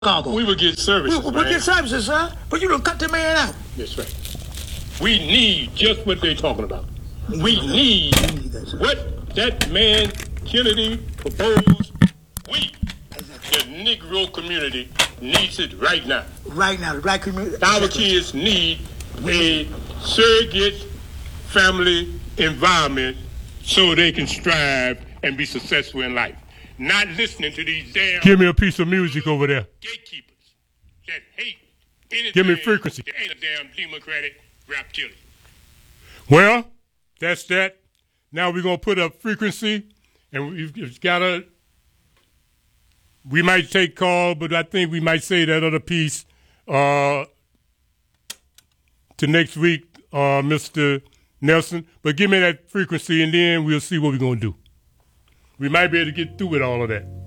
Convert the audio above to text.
Chicago. We will get services, We'll get services, sir. But you don't cut the man out. That's right. We need just what they're talking about. We need what that man Kennedy proposed. We, the Negro community, needs it right now. Right now, the black community. Our kids need a surrogate family environment so they can strive and be successful in life. Not listening to these damn... Give me a piece of music over there. ...gatekeepers that hate anything... Give me frequency. ...that ain't a damn democratic rap killer. Well, that's that. Now we're going to put up frequency, and we've got to... We might take call, but I think we might say that other piece to next week, Mr. Nelson. But give me that frequency, and then we'll see what we're going to do. We might be able to get through with all of that.